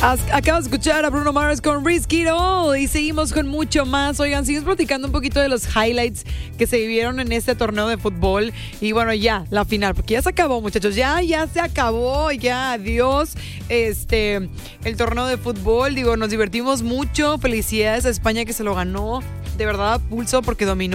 Acabas de escuchar a Bruno Mars con Risky It All y seguimos con mucho más. Oigan, seguimos platicando un poquito de los highlights que se vivieron en este torneo de fútbol. Y bueno, ya, la final, porque ya se acabó, muchachos. Ya se acabó, ya, adiós. El torneo de fútbol, digo, nos divertimos mucho. Felicidades a España que se lo ganó. De verdad, pulso porque dominó